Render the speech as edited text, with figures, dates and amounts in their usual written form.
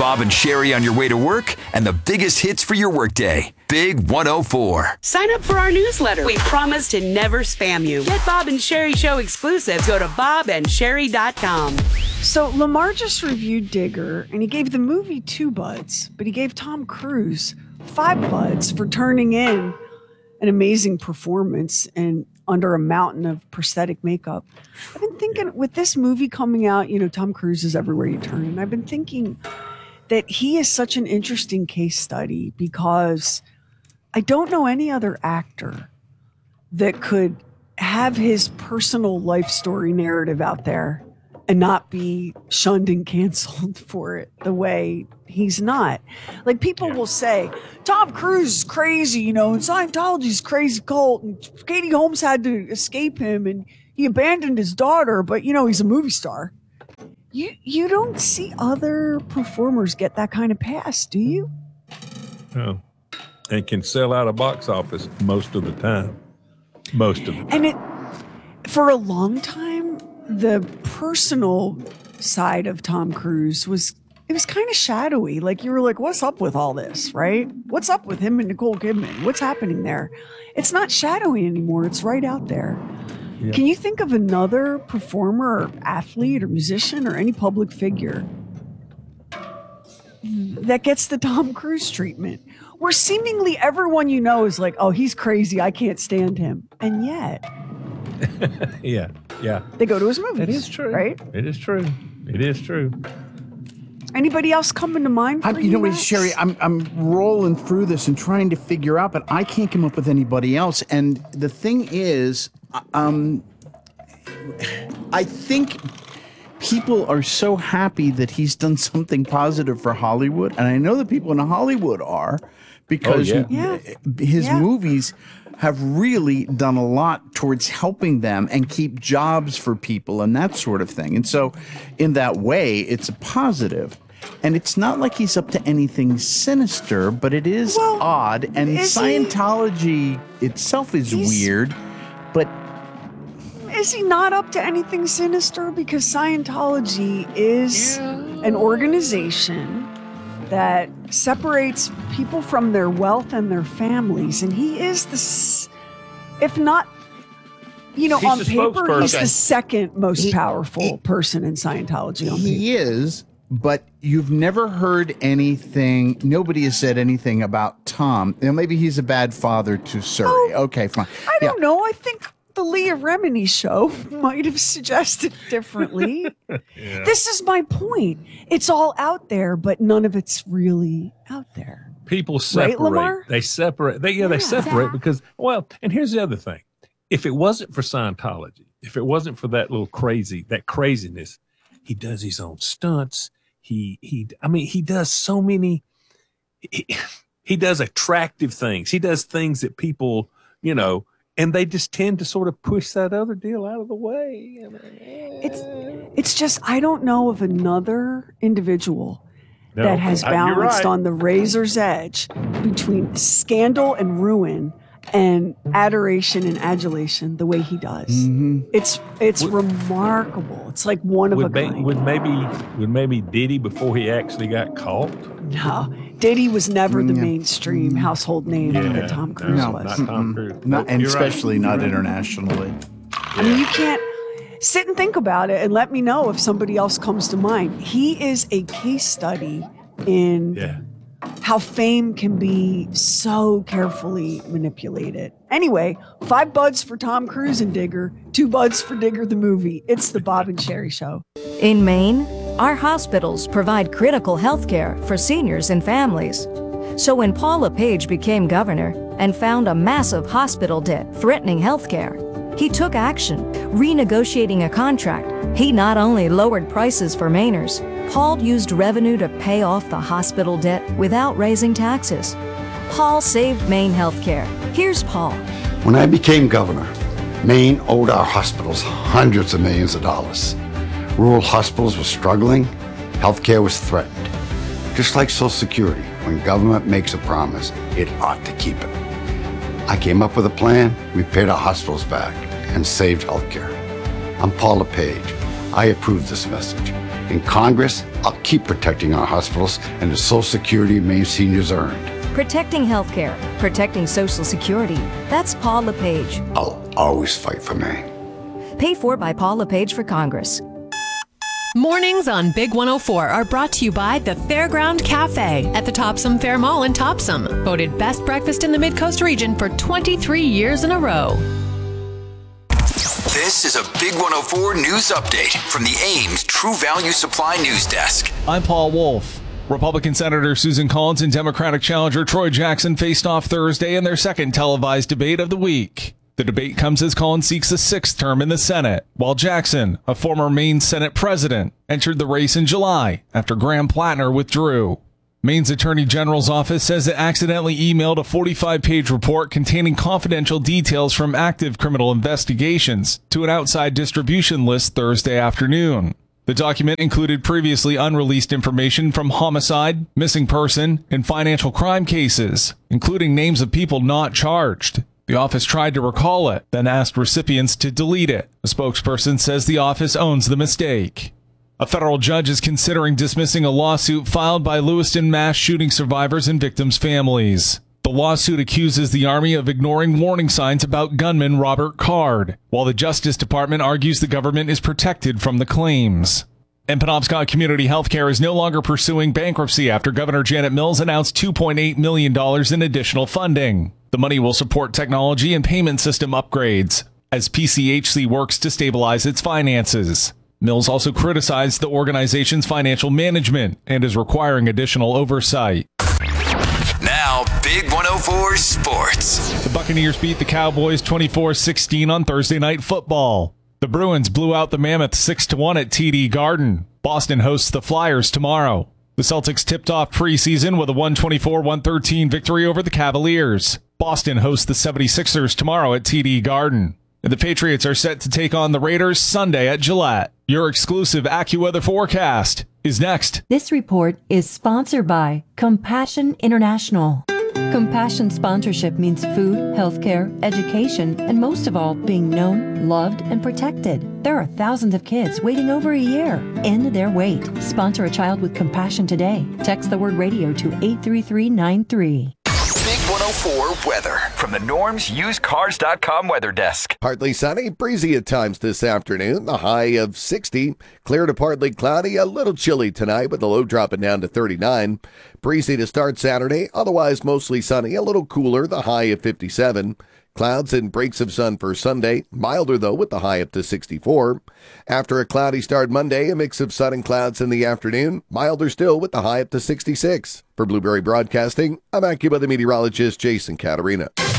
Bob and Sherry on your way to work and the biggest hits for your workday. Big 104. Sign up for our newsletter. We promise to never spam you. Get Bob and Sherry Show exclusives. Go to bobandsherry.com. So Lamar just reviewed Digger, and he gave the movie 2 buds, but he gave Tom Cruise 5 buds for turning in an amazing performance and under a mountain of prosthetic makeup. I've been thinking, with this movie coming out, Tom Cruise is everywhere you turn, and I've been thinking that he is such an interesting case study because I don't know any other actor that could have his personal life story narrative out there and not be shunned and canceled for it the way he's not. Like, people will say, Tom Cruise is crazy, and Scientology's crazy cult, and Katie Holmes had to escape him, and he abandoned his daughter, but, he's a movie star. You don't see other performers get that kind of pass, do you? No. And can sell out a box office most of the time. And for a long time, the personal side of Tom Cruise was kind of shadowy. Like, you were like, what's up with all this, right? What's up with him and Nicole Kidman? What's happening there? It's not shadowy anymore. It's right out there. Yeah. Can you think of another performer or athlete or musician or any public figure that gets the Tom Cruise treatment, where seemingly everyone is like, oh, he's crazy, I can't stand him, and yet yeah they go to his movies? It is true, right? It is true. Anybody else coming to mind for you, Max? Sherry, I'm rolling through this and trying to figure out, but I can't come up with anybody else. And the thing is, I think people are so happy that he's done something positive for Hollywood. And I know that people in Hollywood are, because his movies have really done a lot towards helping them and keep jobs for people and that sort of thing. And so in that way, it's a positive. And it's not like he's up to anything sinister, but it is odd. And Scientology itself is weird, but... Is he not up to anything sinister? Because Scientology is an organization that separates people from their wealth and their families. And he is if not, on paper, he's the second most powerful person in Scientology. He is, but you've never heard anything. Nobody has said anything about Tom. Maybe he's a bad father to Surrey. Okay, fine. I don't know. I think the Leah Remini show might have suggested differently. This is my point. It's all out there, but none of it's really out there. People separate. Right, Lamar? They separate. They separate because, and here's the other thing. If it wasn't for Scientology, if it wasn't for that craziness, he does his own stunts. He does so many, he does attractive things. He does things that people, and they just tend to sort of push that other deal out of the way. It's just, I don't know of another individual that has balanced on the razor's edge between scandal and ruin and adoration and adulation the way he does. Mm-hmm. It's remarkable. It's like one of a kind. Would maybe Diddy before he actually got caught? No, Diddy was never the mainstream household name that Tom Cruise was. Not Tom Cruise. And especially not internationally. I mean, you can't sit and think about it and let me know if somebody else comes to mind. He is a case study in how fame can be so carefully manipulated. Anyway, 5 buds for Tom Cruise and Digger, 2 buds for Digger the movie. It's the Bob and Sherry Show. In Maine, our hospitals provide critical health care for seniors and families. So when Paul LePage became governor and found a massive hospital debt threatening health care, he took action, renegotiating a contract. He not only lowered prices for Mainers, Paul used revenue to pay off the hospital debt without raising taxes. Paul saved Maine healthcare. Here's Paul. When I became governor, Maine owed our hospitals hundreds of millions of dollars. Rural hospitals were struggling, healthcare was threatened. Just like Social Security, when government makes a promise, it ought to keep it. I came up with a plan, we paid our hospitals back and saved healthcare. I'm Paul LePage. I approve this message. In Congress, I'll keep protecting our hospitals and the Social Security Maine seniors earned. Protecting healthcare, protecting Social Security. That's Paul LePage. I'll always fight for Maine. Paid for by Paul LePage for Congress. Mornings on Big 104 are brought to you by the Fairground Cafe at the Topsom Fair Mall in Topsom. Voted best breakfast in the Mid-Coast region for 23 years in a row. This is a Big 104 news update from the Ames True Value Supply News Desk. I'm Paul Wolf. Republican Senator Susan Collins and Democratic challenger Troy Jackson faced off Thursday in their second televised debate of the week. The debate comes as Collins seeks a sixth term in the Senate, while Jackson, a former Maine Senate president, entered the race in July after Graham Plattner withdrew. Maine's Attorney General's office says it accidentally emailed a 45-page report containing confidential details from active criminal investigations to an outside distribution list Thursday afternoon. The document included previously unreleased information from homicide, missing person, and financial crime cases, including names of people not charged. The office tried to recall it, then asked recipients to delete it. A spokesperson says the office owns the mistake. A federal judge is considering dismissing a lawsuit filed by Lewiston mass shooting survivors and victims' families. The lawsuit accuses the Army of ignoring warning signs about gunman Robert Card, while the Justice Department argues the government is protected from the claims. And Penobscot Community Healthcare is no longer pursuing bankruptcy after Governor Janet Mills announced $2.8 million in additional funding. The money will support technology and payment system upgrades as PCHC works to stabilize its finances. Mills also criticized the organization's financial management and is requiring additional oversight. Now, Big 104 Sports. The Buccaneers beat the Cowboys 24-16 on Thursday Night Football. The Bruins blew out the Mammoth 6-1 at TD Garden. Boston hosts the Flyers tomorrow. The Celtics tipped off preseason with a 124-113 victory over the Cavaliers. Boston hosts the 76ers tomorrow at TD Garden. And the Patriots are set to take on the Raiders Sunday at Gillette. Your exclusive AccuWeather forecast is next. This report is sponsored by Compassion International. Compassion sponsorship means food, healthcare, education, and most of all, being known, loved, and protected. There are thousands of kids waiting over a year. End their wait. Sponsor a child with compassion today. Text the word radio to 83393. Big 104 weather from the NormsUsedCars.com weather desk. Partly sunny, breezy at times this afternoon. The high of 60. Clear to partly cloudy, a little chilly tonight with the low dropping down to 39. Breezy to start Saturday, otherwise mostly sunny, a little cooler, the high of 57. Clouds and breaks of sun for Sunday, milder though with the high up to 64. After a cloudy start Monday, a mix of sun and clouds in the afternoon, milder still with the high up to 66. For Blueberry Broadcasting, I'm AccuWeather meteorologist Jason Caterina.